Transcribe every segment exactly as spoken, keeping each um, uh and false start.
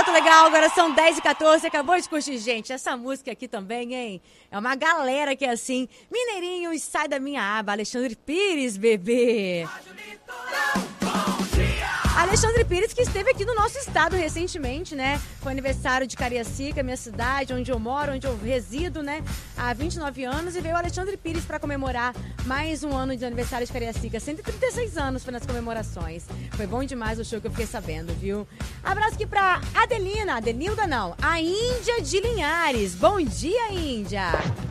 volta, legal, agora são dez e quatorze, acabou de curtir, gente, essa música aqui também, hein? É uma galera que é assim, Mineirinho, sai da minha aba, Alexandre Pires, bebê. Alexandre Pires, que esteve aqui no nosso estado recentemente, né? Foi aniversário de Cariacica, minha cidade, onde eu moro, onde eu resido, né? Há vinte e nove anos, e veio o Alexandre Pires para comemorar mais um ano de aniversário de Cariacica. cento e trinta e seis anos foi nas comemorações. Foi bom demais o show que eu fiquei sabendo, viu? Abraço aqui pra Adelina, Adenilda não, a Índia de Linhares. Bom dia, Índia!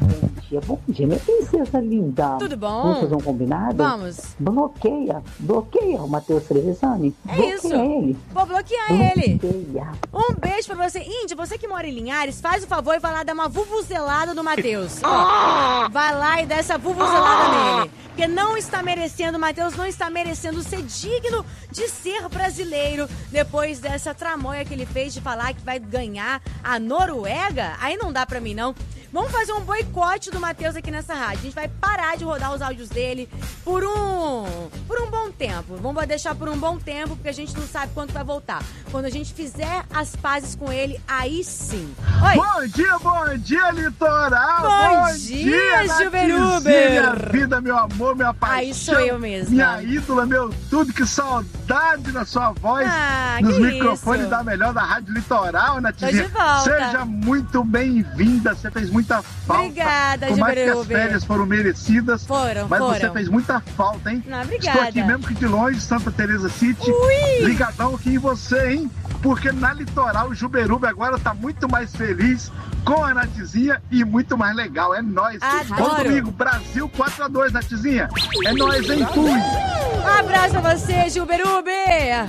Bom dia, minha princesa linda. Tudo bom? Vamos fazer um combinado? Vamos. Bloqueia, bloqueia o Matheus Trevisani. É bloqueia isso. ele. Vou bloquear bloqueia. ele. Um beijo pra você. Índia, você que mora em Linhares, faz o favor e vai lá dar uma vuvuzelada no Matheus. Ó, vai lá e dá essa vuvuzelada nele. Porque não está merecendo, o Matheus não está merecendo ser digno de ser brasileiro depois dessa tramóia que ele fez de falar que vai ganhar a Noruega. Aí não dá pra mim, não. Vamos fazer um boicote do Matheus aqui nessa rádio. A gente vai parar de rodar os áudios dele por um, por um bom tempo. Vamos deixar por um bom tempo, porque a gente não sabe quando vai voltar. Quando a gente fizer as pazes com ele, aí sim. Oi. Bom dia, bom dia, litoral! Bom, bom dia, dia Gilberuber! Minha vida, meu amor, minha paixão. Aí sou eu mesmo. Minha ídola, meu tudo, que saudade da sua voz. Ah, nos que microfones isso. da melhor da Rádio Litoral, Natizinha. Tô de volta. Seja muito bem-vinda, você fez muita falta. Obrigada, Por mais que as Gilberuber. férias foram merecidas. Foram, Mas foram. você fez muita falta, hein? Não, obrigada. Estou aqui mesmo que de longe, Santa Teresa City. Ui. Ligadão aqui em você, hein? Porque na Litoral, o Gilberuber agora tá muito mais feliz com a Natizinha e muito mais legal. É nóis. Adoro. Vamos comigo, Brasil quatro a dois, Natizinha. É nóis, hein? Fui. Um abraço pra você, Gilberuber.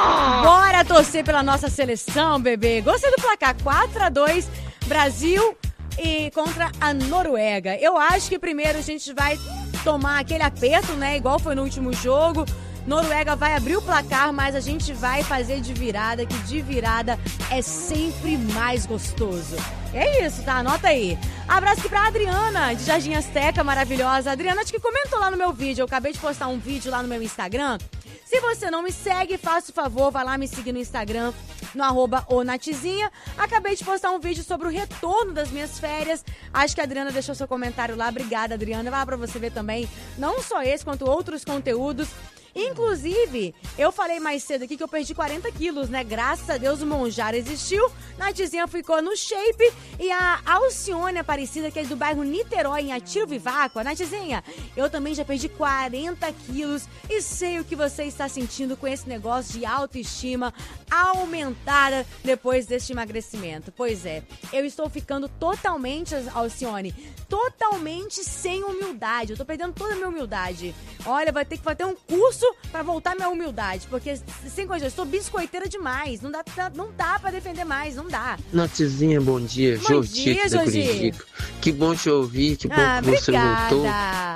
Bora torcer pela nossa seleção, bebê. Gostei do placar, quatro a dois, Brasil e contra a Noruega. Eu acho que primeiro a gente vai tomar aquele aperto, né? Igual foi no último jogo. Noruega vai abrir o placar, mas a gente vai fazer de virada, que de virada é sempre mais gostoso. É isso, tá? Anota aí. Abraço aqui pra Adriana, de Jardim Azteca, maravilhosa. Adriana, acho que comentou lá no meu vídeo. Eu acabei de postar um vídeo lá no meu Instagram. Se você não me segue, faça o favor, vai lá me seguir no Instagram, no arroba o Natizinha. Acabei de postar um vídeo sobre o retorno das minhas férias. Acho que a Adriana deixou seu comentário lá. Obrigada, Adriana. Vai lá pra você ver também, não só esse, quanto outros conteúdos. Inclusive, eu falei mais cedo aqui que eu perdi quarenta quilos, né? Graças a Deus o Monjaro existiu, Natizinha ficou no shape e a Alcione Aparecida, que é do bairro Niterói, em Atiro Viváqua. Natizinha, eu também já perdi quarenta quilos e sei o que você está sentindo com esse negócio de autoestima aumentada depois deste emagrecimento. Pois é, eu estou ficando totalmente, Alcione, totalmente sem humildade. Eu tô perdendo toda a minha humildade. Olha, vai ter que fazer um curso pra voltar minha humildade, porque sem coisa, eu estou biscoiteira demais, não dá, não dá pra defender mais, não dá. Natizinha, bom dia, Bom Jotito dia, da Jogi. Curitiba. Que bom te ouvir, que bom Ah, que você obrigada. voltou.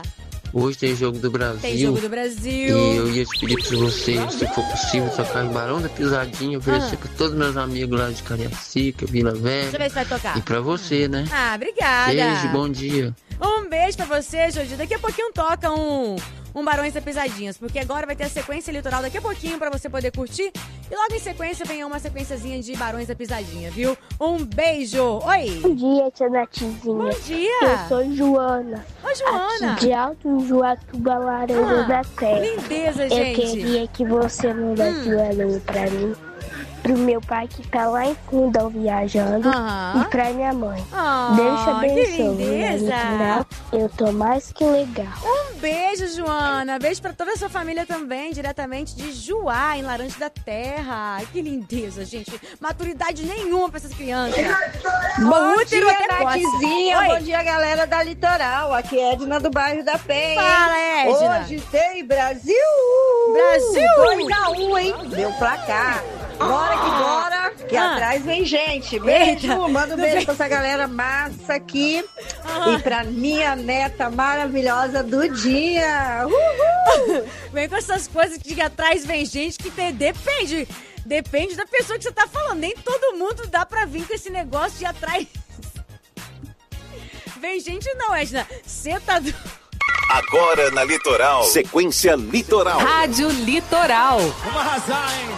Hoje tem jogo do Brasil. Tem jogo do Brasil. E eu ia te pedir pra você, se for possível, tocar em Barão da Pisadinha, oferecer Ah. pra todos meus amigos lá de Cariacica, Vila Velha. Deixa eu ver se vai tocar. E pra você, né? Ah, obrigada. Beijo, bom dia. Um beijo pra você, Jogi. Daqui a pouquinho toca um, um Barões da Pisadinhas, porque agora vai ter a sequência eleitoral daqui a pouquinho pra você poder curtir. E logo em sequência vem uma sequenciazinha de Barões da Pisadinha, viu? Um beijo. Oi. Bom dia, tia Natizinha. Bom dia. Eu sou Joana. Oi, Joana. Aqui de Alto Joatuba, Laranja Ah, da Terra. lindeza, Eu gente. queria que você mandasse Hum. um alô pra mim, pro meu pai que tá lá em Fundão viajando Aham. e pra minha mãe. Ah, Deus te que abençoe. né? lindeza. No final, eu tô mais que legal. Um beijo, Joana. Beijo pra toda a sua família também, diretamente de Juá, em Laranja da Terra. Ai, que lindeza, gente. Maturidade nenhuma pra essas crianças. Bom útero dia, até posse. Natizinha. Oi. Bom dia, galera da Litoral. Aqui é Edna do bairro da Penha. Fala, Edna. Hoje tem Brasil. Brasil. dois a um, hein? Deu placar. Bora que bora, que Ah. atrás vem gente. Beijo, Eita. manda um beijo pra essa galera massa aqui. Ah. E pra minha neta maravilhosa do dia. Uhul. Vem com essas coisas que de atrás vem gente que te- depende. Depende da pessoa que você tá falando. Nem todo mundo dá pra vir com esse negócio de atrás. Vem gente não, Edna. Você tá... do- Agora na Litoral, sequência Litoral. Rádio Litoral. Vamos arrasar, hein?